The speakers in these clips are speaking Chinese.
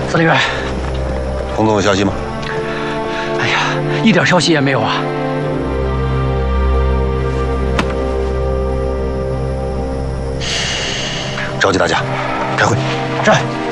司令员， 彭总有消息吗？ 哎呀，一点消息也没有啊！ 召集大家，开会。 是。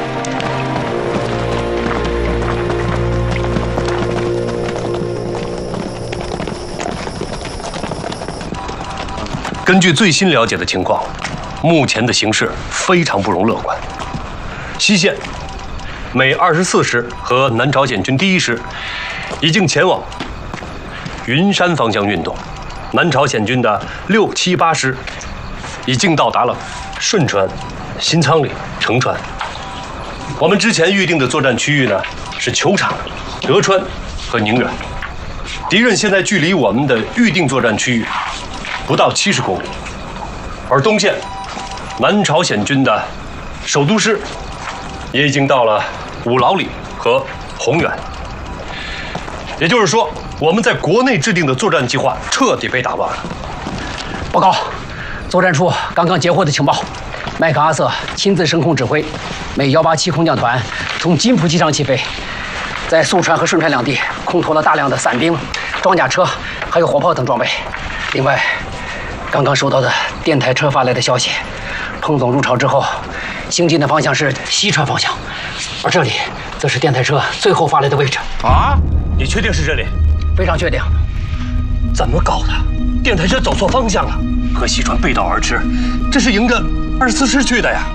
根据最新了解的情况，目前的形势非常不容乐观。西线美24师和南朝鲜军第1师已经前往云山方向运动，南朝鲜军的6、7、8师已经到达了顺川、新仓里、成川。我们之前预定的作战区域呢是球场、德川和宁远。敌人现在距离我们的预定作战区域不到70公里，而东线南朝鲜军的首都师也已经到了五老里和宏远。也就是说，我们在国内制定的作战计划彻底被打乱了。 报告，作战处刚刚截获的情报，麦克阿瑟亲自升空指挥，美187空降团从金浦机场起飞，在肃川和顺川两地空投了大量的伞兵、装甲车，还有火炮等装备。另外，刚刚收到的电台车发来的消息，彭总入朝之后，行进的方向是西川方向，而这里则是电台车最后发来的位置。 啊？你确定是这里？ 非常确定。 怎么搞的？电台车走错方向了，和西川背道而驰，这是迎着24师去的呀。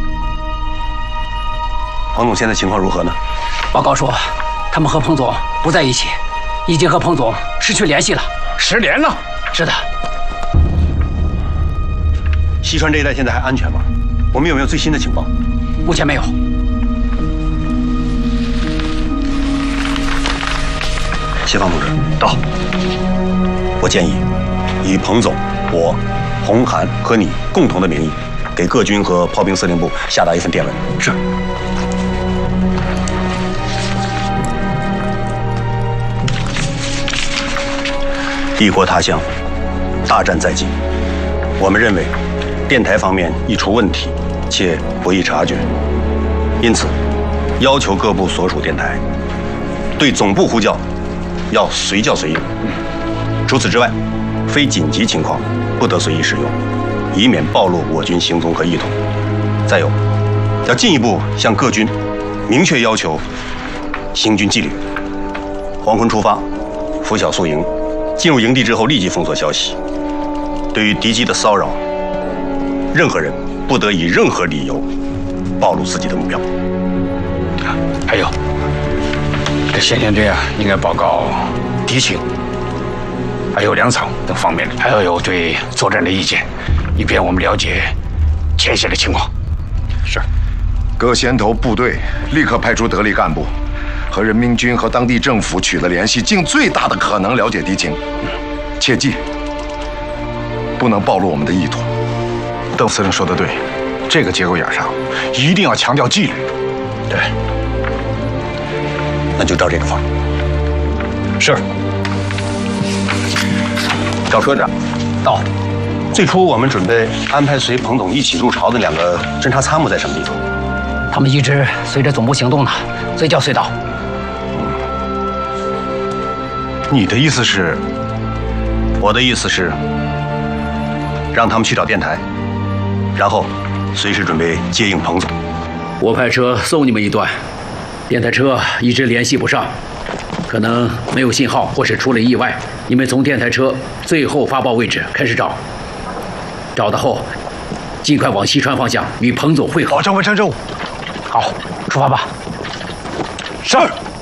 彭总现在情况如何呢？ 报告说，他们和彭总不在一起，已经和彭总失去联系了。 失联了？ 是的。 西川这一带现在还安全吗？我们有没有最新的情报？ 目前没有。 谢放同志， 到。 我建议以彭总、我、洪涵和你共同的名义，给各军和炮兵司令部下达一份电文。 是。 异国他乡，大战在即，我们认为电台方面易出问题，且不易察觉，因此要求各部所属电台对总部呼叫要随叫随应。除此之外，非紧急情况不得随意使用，以免暴露我军行踪和意图。再有，要进一步向各军明确要求行军纪律：黄昏出发，拂晓宿营。进入营地之后，立即封锁消息。对于敌机的骚扰，任何人不得以任何理由暴露自己的目标。 还有，这先遣队啊，应该报告敌情，还有粮草等方面的，还要有对作战的意见，以便我们了解前线的情况。 是，各先头部队立刻派出得力干部，和人民军和当地政府取得联系，尽最大的可能了解敌情。切记，不能暴露我们的意图。 邓司令说的对，这个节骨眼上一定要强调纪律。 对，那就照这个方。 是。 赵科长， 到。 最初我们准备安排随彭总一起入朝的2个侦察参谋在什么地方？ 他们一直随着总部行动呢，随叫随到。 你的意思是？ 我的意思是，让他们去找电台，然后随时准备接应彭总。 我派车送你们一段，电台车一直联系不上，可能没有信号或是出了意外。你们从电台车最后发报位置开始找，找到后尽快往西川方向与彭总会合。 保证完成任务。 好，出发吧。 是。